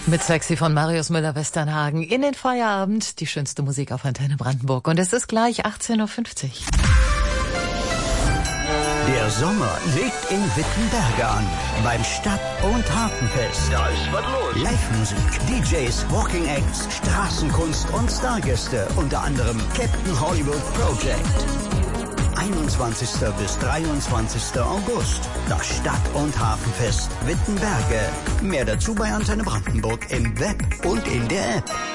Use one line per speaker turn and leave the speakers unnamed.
Mit Sexy von Marius Müller-Westernhagen in den Feierabend. Die schönste Musik auf Antenne Brandenburg. Und es ist gleich 18.50 Uhr.
Der Sommer legt in Wittenberge an. Beim Stadt- und Hafenfest.
Da ist was los.
Live-Musik, DJs, Walking Acts, Straßenkunst und Stargäste. Unter anderem Captain Hollywood Project. 21. bis 23. August. Das Stadt- und Hafenfest Wittenberge. Mehr dazu bei Antenne Brandenburg im Web und in der App.